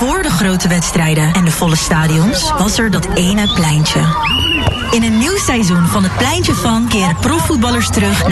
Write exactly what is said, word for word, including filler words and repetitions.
voor de grote wedstrijden en de volle stadions was er dat ene pleintje. In een nieuw seizoen van het Pleintje van keren profvoetballers terug